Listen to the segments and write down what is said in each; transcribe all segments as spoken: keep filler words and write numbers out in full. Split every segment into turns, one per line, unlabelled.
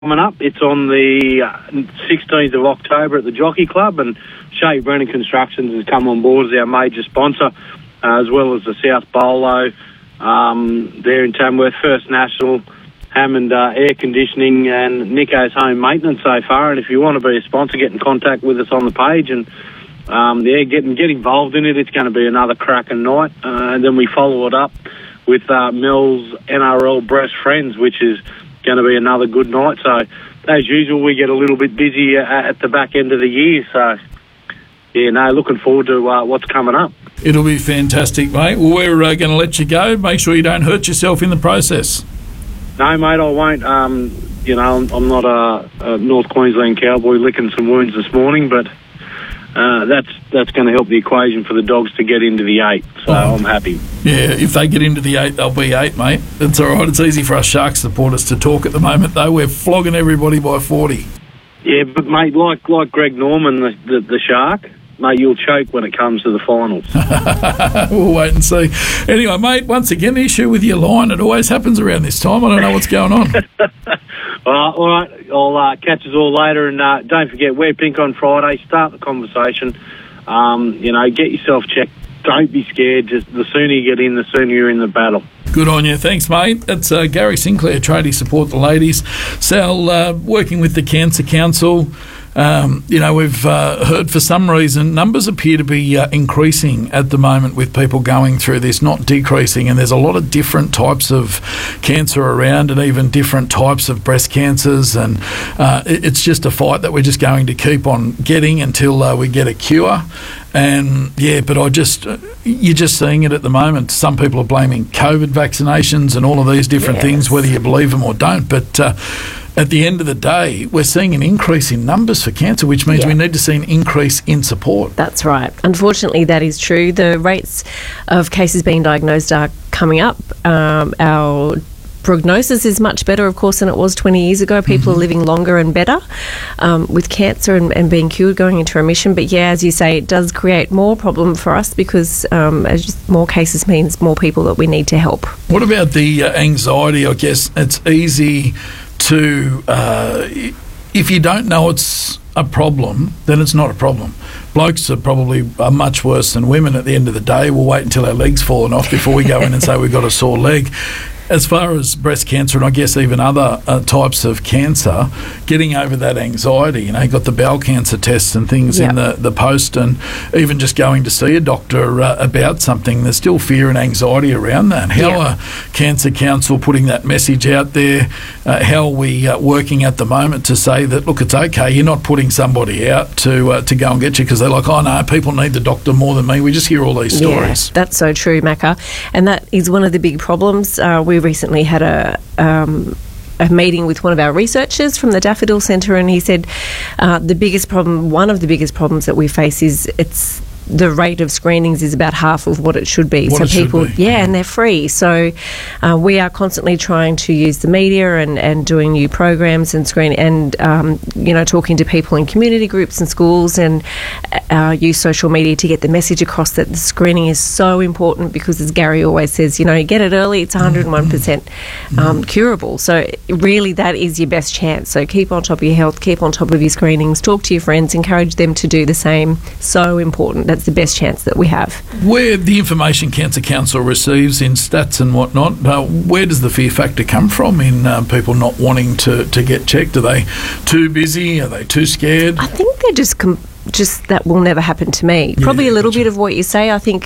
coming up. It's on the sixteenth of October at the Jockey Club, and Shea Brennan Constructions has come on board as our major sponsor, uh, as well as the South Bolo um, there in Tamworth, First National, Hammond uh, Air Conditioning, and Nico's Home Maintenance so far. And if you want to be a sponsor, get in contact with us on the page and um, yeah, get, get involved in it. It's going to be another cracking night. Uh, and then we follow it up with uh, Mel's N R L Breast Friends, which is going to be another good night. So, as usual, we get a little bit busy at the back end of the year. So, yeah, no, looking forward to uh, what's coming up.
It'll be fantastic, mate. Well, we're uh, going to let you go. Make sure you don't hurt yourself in the process.
No, mate, I won't. Um, you know, I'm, I'm not a, a North Queensland cowboy licking some wounds this morning, but uh, that's that's going to help the equation for the Dogs to get into the eight. So oh. I'm happy.
Yeah, if they get into the eight, they'll be eight, mate. It's all right. It's easy for us Sharks supporters to talk at the moment, though. We're flogging everybody by forty.
Yeah, but, mate, like like Greg Norman, the, the, the Shark, mate, you'll choke when it comes to the finals.
We'll wait and see. Anyway, mate, once again, the issue with your line, it always happens around this time. I don't know what's going on.
all right, all right. I'll uh, catch us all later. And uh, don't forget, wear pink on Friday. Start the conversation. Um, you know, get yourself checked. Don't be scared. Just the sooner you get in, the sooner you're in the battle.
Good on you. Thanks, mate. It's uh, Gary Sinclair, Tradie Support the Ladies. Sal, uh, working with the Cancer Council. Um, you know, we've uh, heard for some reason numbers appear to be uh, increasing at the moment with people going through this, not decreasing. And there's a lot of different types of cancer around, and even different types of breast cancers. And uh, it, it's just a fight that we're just going to keep on getting until uh, we get a cure. And yeah, but I just, uh, you're just seeing it at the moment. Some people are blaming COVID vaccinations and all of these different yes. things, whether you believe them or don't. But uh, at the end of the day, we're seeing an increase in numbers for cancer, which means yeah. we need to see an increase in support.
That's right. Unfortunately, that is true. The rates of cases being diagnosed are coming up. Um, our prognosis is much better, of course, than it was twenty years ago. People mm-hmm. are living longer and better um, with cancer and, and being cured, going into remission. But yeah, as you say, it does create more problem for us because um, as just more cases means more people that we need to help.
What about the uh, anxiety? I guess it's easy to, uh, if you don't know it's a problem, then it's not a problem. Blokes are probably are much worse than women at the end of the day. We'll wait until our leg's fallen off before we go in and say we've got a sore leg. As far as breast cancer and I guess even other uh, types of cancer, getting over that anxiety, you know, you've got the bowel cancer tests and things yep. in the, the post, and even just going to see a doctor uh, about something, there's still fear and anxiety around that. How yep. are Cancer Council putting that message out there? Uh, how are we uh, working at the moment to say that, look, it's okay, you're not putting somebody out to uh, to go and get you because they're like, oh, no, people need the doctor more than me. We just hear all these stories.
Yeah, that's so true, Macca. And that is one of the big problems. Uh, we recently had a um, a meeting with one of our researchers from the Daffodil Centre, and he said uh, the biggest problem, one of the biggest problems that we face is it's the rate of screenings is about half of what it should be.
What
so
it
people,
should be.
yeah, and they're free. So uh, we are constantly trying to use the media and, and doing new programs and screen and um, you know talking to people in community groups and schools and uh, use social media to get the message across that the screening is so important because, as Gary always says, you know, you get it early, it's one hundred one percent um, curable. So really, that is your best chance. So keep on top of your health, keep on top of your screenings, talk to your friends, encourage them to do the same. So important. That's the best chance that we have.
Where the information Cancer Council receives in stats and whatnot, uh, where does the fear factor come from in uh, people not wanting to, to get checked? Are they too busy? Are they too scared?
I think they're just... Com- just that will never happen to me. Yeah, Probably a little bit of what you say. I think,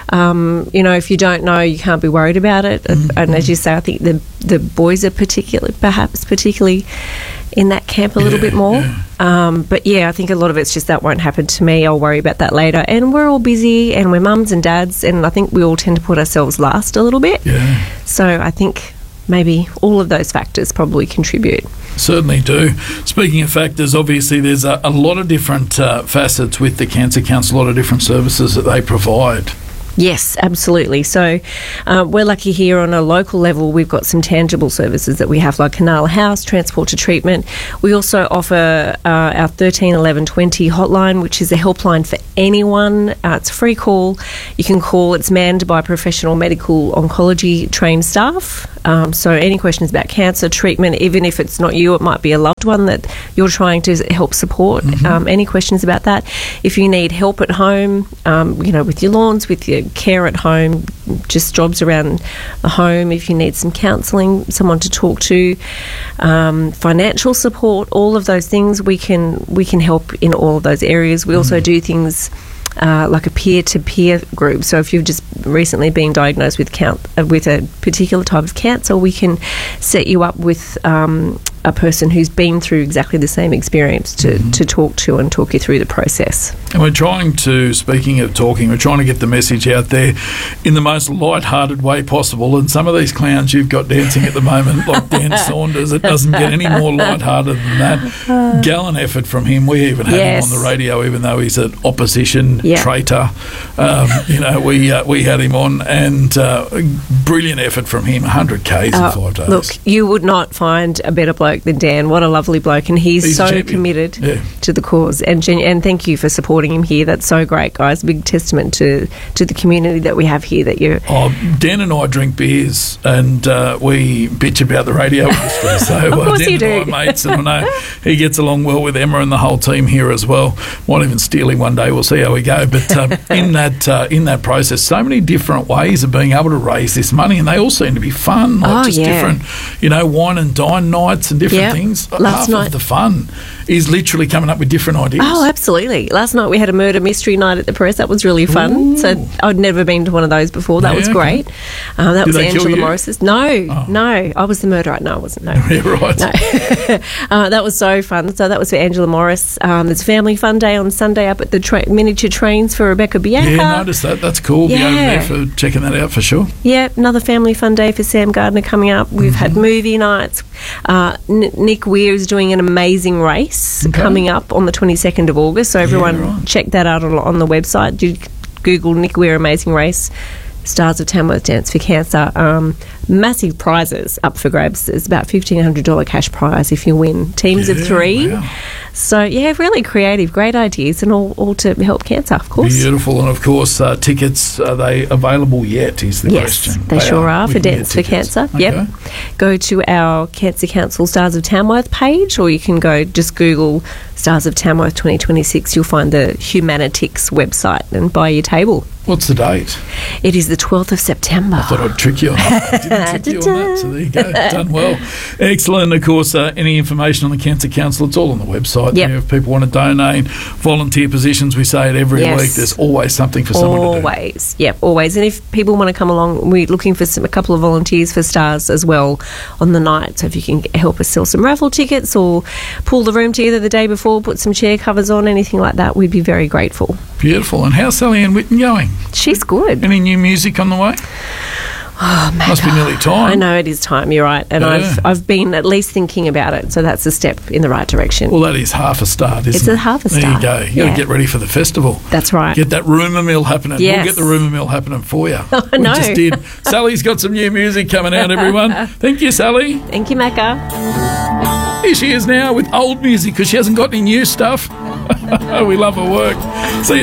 um, you know, if you don't know, you can't be worried about it. Mm-hmm. And as you say, I think the the boys are particularly, perhaps particularly in that camp a little
yeah,
bit more.
Yeah.
Um, but yeah, I think a lot of it's just that won't happen to me. I'll worry about that later. And we're all busy and we're mums and dads, and I think we all tend to put ourselves last a little bit.
Yeah.
So I think maybe all of those factors probably contribute.
Certainly do. Speaking of factors, obviously there's a, a lot of different uh, facets with the Cancer Council, a lot of different services that they provide.
Yes, absolutely. So uh, we're lucky here on a local level. We've got some tangible services that we have, like Canal House, transport to treatment. We also offer uh, our thirteen eleven twenty hotline, which is a helpline for anyone. Uh, it's a free call. You can call. It's manned by professional medical oncology trained staff. Um, so any questions about cancer treatment, even if it's not you, it might be a loved one that you're trying to help support.
Mm-hmm.
Um, any questions about that? If you need help at home, um, you know, with your lawns, with your care at home, just jobs around the home, if you need some counselling, someone to talk to, um, financial support, all of those things, we can we can help in all of those areas. We also do things Uh, like a peer-to-peer group. So if you've just recently been diagnosed with count, uh, with a particular type of cancer, we can set you up with um, a person who's been through exactly the same experience to,
Mm-hmm.
to talk to and talk you through the process.
And we're trying to, speaking of talking, we're trying to get the message out there in the most light-hearted way possible. And some of these clowns you've got dancing at the moment, like Dan Saunders, it doesn't get any more light-hearted than that. Gallant effort from him. We even had
Yes.
him on the radio, even though he's an opposition
Yeah.
traitor. Um, you know, we uh, we had him on, and uh, brilliant effort from him. one hundred Ks in
Uh,
five days.
Look, you would not find a better bloke than Dan. What a lovely bloke, and he's,
He's a
so
champion.
committed
Yeah.
to the cause. And gen- and thank you for supporting him here. That's so great, guys. Big testament to to the community that we have here. That you,
Oh, Dan and I drink beers and uh, we bitch about the radio industry. So
Of
uh,
course
Dan
you
and I are
do.
mates, and I know he gets along well with Emma and the whole team here as well. Might even steal him one day. We'll see how we go. But um, in that uh, in that process, so many different ways of being able to raise this money, and they all seem to be fun. Like
Oh,
just
yeah.
different, you know, wine and dine nights and different
Yep.
things.
Last
Half
night-
of the fun is literally coming up with different ideas.
oh, absolutely. Last night we had a murder mystery night at the press. That was really fun.
Ooh.
So I'd never been to one of those before. That
Yeah,
was
okay.
great. Uh, that
Did
was
they kill
Angela
you?
Morris's. No,
Oh.
no, I was the murderer. No, I wasn't. No.
Yeah, right.
No. uh, that was so fun. So that was for Angela Morris. Um, there's Family Fun Day on Sunday up at the tra- miniature trains for Rebecca Bianca.
Yeah, notice that. That's cool. Be over
Yeah.
there for checking that out for sure.
Yeah, another Family Fun Day for Sam Gardner coming up. We've
Mm-hmm.
had movie nights. Uh, N- Nick Weir is doing an amazing race
Okay.
coming up on the twenty-second of August. So everyone
right.
check that out on, on the website. Do Google Nick Weir Amazing Race. Stars of Tamworth Dance for Cancer. Um, massive prizes up for grabs. There's about fifteen hundred dollars cash prize if you win. Teams of
Yeah,
three.
wow.
So, yeah, really creative, great ideas, and all, all to help cancer, of course.
Beautiful, and of course, uh, tickets, are they available yet, is the
Yes,
question.
they sure are
We
for
can get
Dance for
tickets.
Cancer.
Okay.
Yep. Go to our Cancer Council Stars of Tamworth page, or you can go just Google Stars of Tamworth twenty twenty-six. You'll find the Humanitix website and buy your table.
What's the date?
It is the twelfth of September.
I thought I'd trick you on that. I didn't trick you on that, so there you go. Done well. Excellent. Of course, uh, any information on the Cancer Council, it's all on the website.
Yep.
You know, if people want to donate, volunteer positions, we say it every
Yes.
week. There's always something for someone to do.
Always, yep, always. And if people want to come along, we're looking for some, a couple of volunteers for Stars as well on the night. So if you can help us sell some raffle tickets or pull the room together the day before, put some chair covers on, anything like that, we'd be very grateful.
Beautiful. And how's Sally Ann Whitten going?
She's good.
Any new music on the way?
Oh, man.
Must be nearly time.
I know it is time. You're right, and
Yeah.
I've I've been at least thinking about it. So that's a step in the right direction.
Well, that is half a start, isn't
It's
it?
a half a
There
start,
you go. You got
yeah.
to get ready for the festival.
That's right.
Get that rumour mill happening.
Yes.
We'll get the rumour mill happening for you.
I
We
know.
just did. Sally's got some new music coming out, everyone. Thank you, Sally.
Thank you, Macca.
Here she is now with old music because she hasn't got any new stuff. We love her work. See you